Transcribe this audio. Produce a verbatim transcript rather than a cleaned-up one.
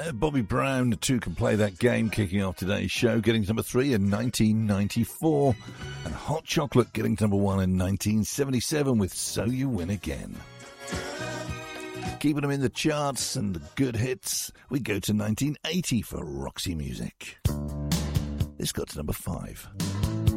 Uh, Bobby Brown, Two Can Play That Game, kicking off today's show, getting to number three in nineteen ninety-four. And Hot Chocolate getting to number one in nineteen seventy-seven with So You Win Again. Keeping them in the charts and the good hits, we go to nineteen eighty for Roxy Music. This got to number five.